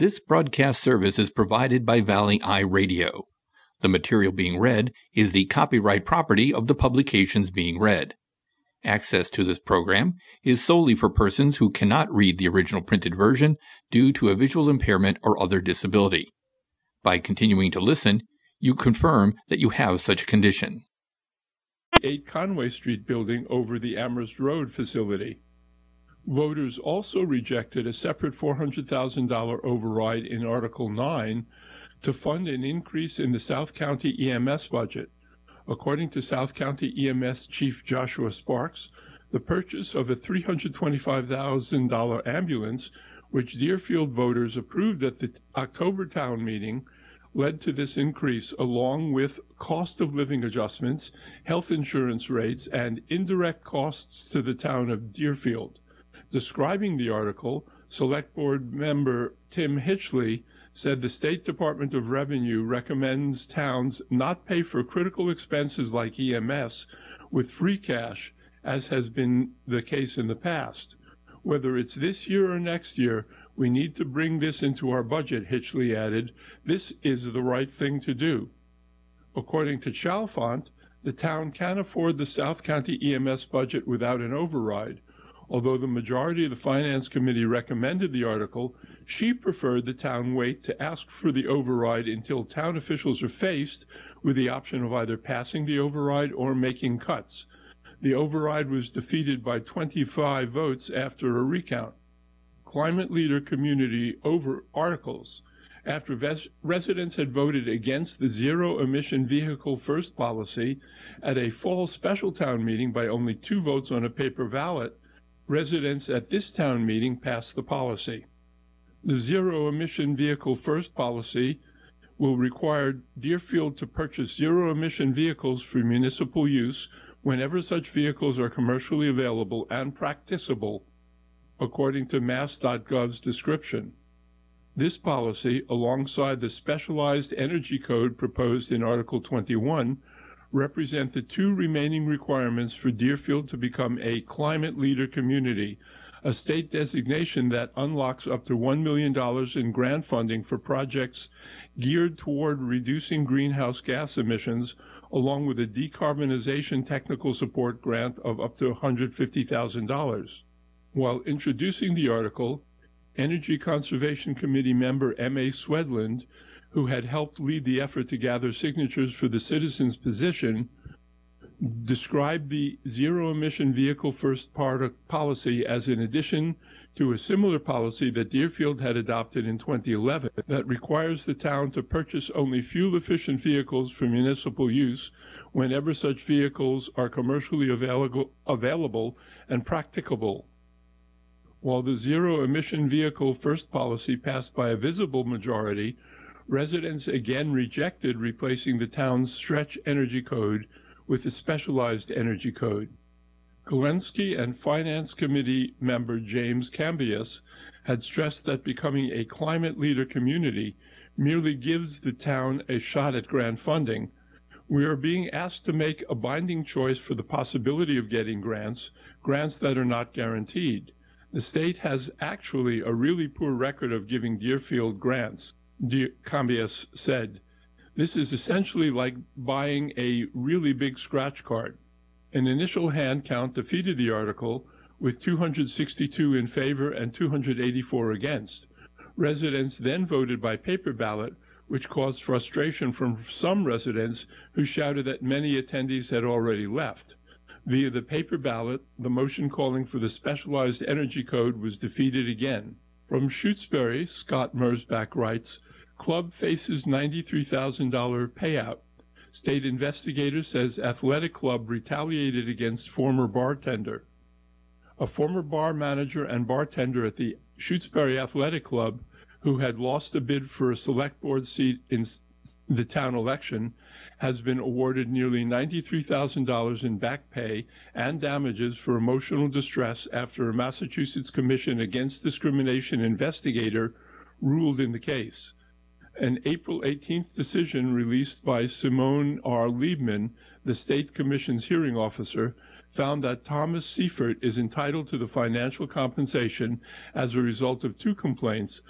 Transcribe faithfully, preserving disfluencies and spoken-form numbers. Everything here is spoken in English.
This broadcast service is provided by Valley Eye Radio. The material being read is the copyright property of the publications being read. Access to this program is solely for persons who cannot read the original printed version due to a visual impairment or other disability. By continuing to listen, you confirm that you have such a condition. eight Conway Street building over the Amherst Road facility. Voters also rejected a separate four hundred thousand dollars override in Article nine to fund an increase in the South County E M S budget. According to South County E M S Chief Joshua Sparks, the purchase of a three hundred twenty-five thousand dollars ambulance, which Deerfield voters approved at the October town meeting, led to this increase, along with cost of living adjustments, health insurance rates, and indirect costs to the town of Deerfield. Describing the article, Select Board member Tim Hitchley said the State Department of Revenue recommends towns not pay for critical expenses like E M S with free cash, as has been the case in the past. Whether it's this year or next year, we need to bring this into our budget, Hitchley added. This is the right thing to do. According to Chalfont, the town can afford the South County E M S budget without an override. Although the majority of the Finance Committee recommended the article, she preferred the town wait to ask for the override until town officials are faced with the option of either passing the override or making cuts. The override was defeated by twenty-five votes after a recount. Climate Leader Community over articles. After ves- residents had voted against the zero-emission vehicle first policy at a fall special town meeting by only two votes on a paper ballot, residents at this town meeting passed the policy. The zero-emission vehicle first policy will require Deerfield to purchase zero-emission vehicles for municipal use whenever such vehicles are commercially available and practicable, according to mass dot gov's description. This policy, alongside the specialized energy code proposed in Article twenty-one, represent the two remaining requirements for Deerfield to become a climate leader community, a state designation that unlocks up to one million dollars in grant funding for projects geared toward reducing greenhouse gas emissions, along with a decarbonization technical support grant of up to one hundred fifty thousand dollars. While introducing the article, Energy Conservation Committee member M A Swedland, who had helped lead the effort to gather signatures for the citizens' petition, described the zero-emission vehicle first part policy as an addition to a similar policy that Deerfield had adopted in twenty eleven that requires the town to purchase only fuel-efficient vehicles for municipal use whenever such vehicles are commercially available, available and practicable. While the zero-emission vehicle first policy passed by a visible majority, residents again rejected replacing the town's stretch energy code with a specialized energy code. Galensky and Finance Committee member James Cambias had stressed that becoming a climate leader community merely gives the town a shot at grant funding. We are being asked to make a binding choice for the possibility of getting grants, grants that are not guaranteed. The state has actually a really poor record of giving Deerfield grants, Cambias said. This is essentially like buying a really big scratch card. An initial hand count defeated the article, with two hundred sixty-two in favor and two hundred eighty-four against. Residents then voted by paper ballot, which caused frustration from some residents who shouted that many attendees had already left. Via the paper ballot, the motion calling for the specialized energy code was defeated again. From Shutesbury, Scott Mersbach writes, Club faces ninety-three thousand dollars payout. State investigator says athletic club retaliated against former bartender. A former bar manager and bartender at the Shutesbury Athletic Club, who had lost a bid for a select board seat in the town election, has been awarded nearly ninety-three thousand dollars in back pay and damages for emotional distress after a Massachusetts Commission Against Discrimination investigator ruled in the case. An April eighteenth decision released by Simone R. Liebman, the state commission's hearing officer, found that Thomas Seifert is entitled to the financial compensation as a result of two complaints,